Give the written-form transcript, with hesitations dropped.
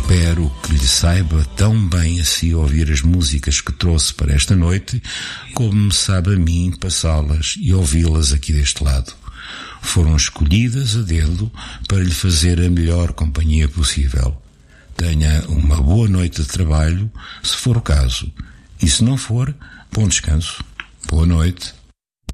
Espero que lhe saiba tão bem a si ouvir as músicas que trouxe para esta noite, como me sabe a mim passá-las e ouvi-las aqui deste lado. Foram escolhidas a dedo para lhe fazer a melhor companhia possível. Tenha uma boa noite de trabalho, se for o caso. E se não for, bom descanso. Boa noite.